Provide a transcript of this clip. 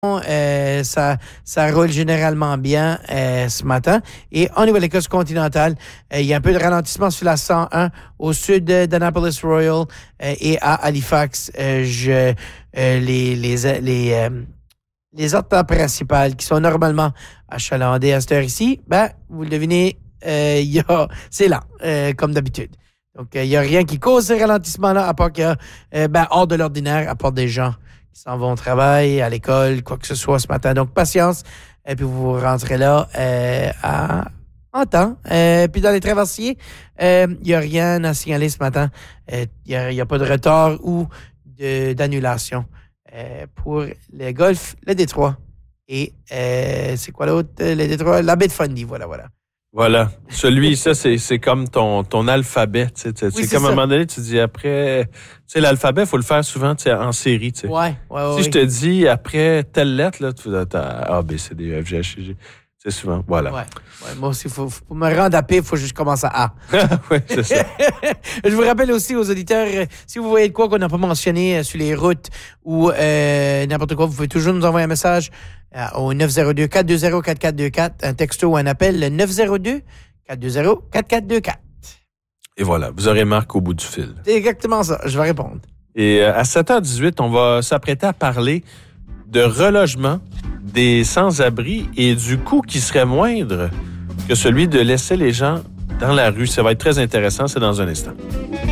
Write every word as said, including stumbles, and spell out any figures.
Euh, ça, ça roule généralement bien euh, ce matin. Et au niveau de la côte continentale, euh, il y a un peu de ralentissement sur la cent un au sud d'Annapolis Royal euh, et à Halifax. Euh, je, euh, les les les euh, les ordres principales qui sont normalement achalandés à cette heure ici, ben vous le devinez, euh, il y a c'est lent euh, comme d'habitude. Donc il euh, y a rien qui cause ce ralentissement là à part qu'il y a euh, ben hors de l'ordinaire, à part des gens qui s'en vont au travail, à l'école, quoi que ce soit ce matin. Donc, patience. Et puis, vous rentrez là euh, à, en temps. Euh, puis, dans les traversiers, il euh, n'y a rien à signaler ce matin. Il euh, n'y a, a pas de retard ou de, d'annulation euh, pour le Golfe, le Détroit. Et euh, c'est quoi l'autre? Le Détroit, la baie de Fundy. Voilà, voilà. Voilà. Celui, ça, c'est, c'est comme ton, ton alphabet. Tu sais, oui, c'est, c'est comme ça. À un moment donné, tu dis après... Tu sais, l'alphabet, il faut le faire souvent en série. Tu sais. Ouais, ouais, ouais. Si je te dis après telle lettre, là, tu vas A, B, C, D, E, F, G, H, I, J. C'est souvent. Voilà. Ouais. ouais moi aussi, faut, faut, pour me rendre à P, il faut juste commencer à A. Oui, c'est ça. Je vous rappelle aussi aux auditeurs, euh, si vous voyez de quoi qu'on n'a pas mentionné euh, sur les routes ou euh, n'importe quoi, vous pouvez toujours nous envoyer un message euh, au neuf zéro deux, quatre deux zéro, quatre quatre deux quatre, un texto ou un appel, le neuf zéro deux, quatre deux zéro, quatre quatre deux quatre. Et voilà, vous aurez Marc au bout du fil. C'est exactement ça, je vais répondre. Et euh, à sept heures dix-huit, on va s'apprêter à parler de relogement des sans-abri et du coût qui serait moindre que celui de laisser les gens dans la rue. Ça va être très intéressant, c'est dans un instant.